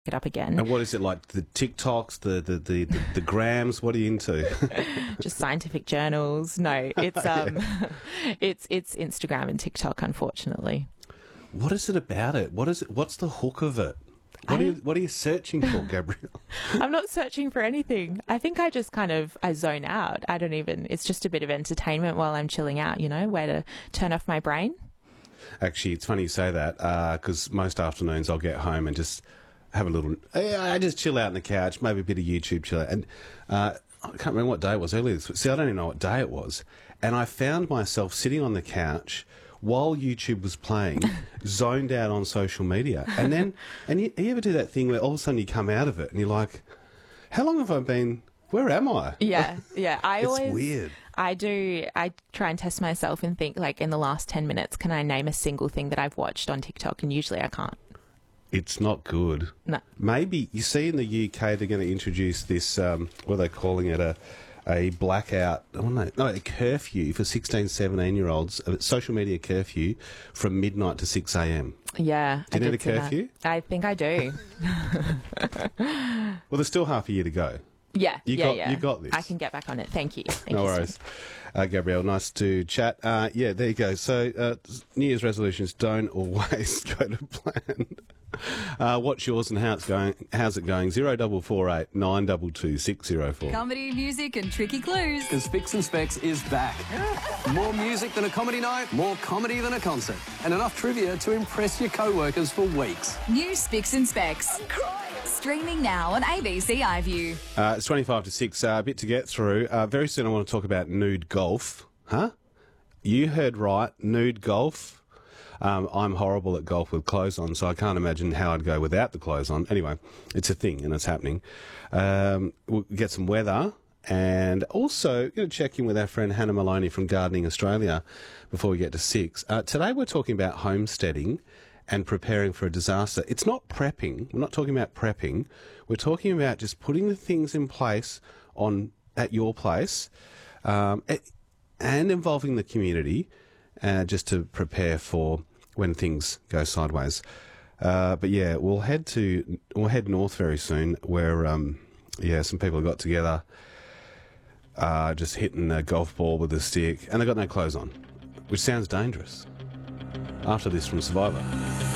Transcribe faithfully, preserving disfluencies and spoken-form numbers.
it up again. And what is it like? The TikToks, the the the, the, the grams? What are you into? Just scientific journals. No, it's um, it's it's Instagram and TikTok, unfortunately. What is it about it? What is it? What's the hook of it? What are you What are you searching for, Gabrielle? I'm not searching for anything. I think I just kind of I zone out. I don't even. It's just a bit of entertainment while I'm chilling out. You know, way to turn off my brain. Actually, it's funny you say that because uh, most afternoons I'll get home and just have a little. I just chill out on the couch, maybe a bit of YouTube chill out. And uh, I can't remember what day it was earlier this week. See, I don't even know what day it was. And I found myself sitting on the couch while YouTube was playing, zoned out on social media. And then, and you, you ever do that thing where all of a sudden you come out of it and you're like, how long have I been? Where am I? Yeah, yeah. I it's always weird. I do. I try and test myself and think, like, in the last ten minutes, can I name a single thing that I've watched on TikTok? And usually I can't. It's not good. No. Maybe, you see in the U K they're going to introduce this, um, what are they calling it, a a blackout, oh no, no, a curfew for sixteen, seventeen-year-olds, a social media curfew from midnight to six a m. Yeah. Do you I need a did see that. curfew? I think I do. Well, there's still half a year to go. Yeah, You yeah, got- yeah. you got this. I can get back on it. Thank you. Thank No you, worries. Steve. Uh, Gabrielle, nice to chat. Uh, yeah, there you go. So, uh, New Year's resolutions don't always go to plan. Uh, what's yours and how it's going? How's it going? Zero double four eight nine double two six zero four. Comedy, music and tricky clues. Because Spicks and Specs is back. More music than a comedy night, more comedy than a concert, and enough trivia to impress your co-workers for weeks. New Spicks and Specs. Streaming now on A B C iView. Uh, it's twenty-five to six, uh, a bit to get through. Uh, very soon I want to talk about nude golf. Huh? You heard right, nude golf. Um, I'm horrible at golf with clothes on, so I can't imagine how I'd go without the clothes on. Anyway, it's a thing and it's happening. Um, we'll get some weather and also going to check in with our friend Hannah Maloney from Gardening Australia before we get to six. Uh, today we're talking about homesteading and preparing for a disaster. It's not prepping. We're not talking about prepping. We're talking about just putting the things in place on at your place um, and involving the community uh, just to prepare for when things go sideways. Uh, but yeah, we'll head to we'll head north very soon, where um, yeah, some people have got together, uh, just hitting a golf ball with a stick, and they got no clothes on, which sounds dangerous. After this from Survivor.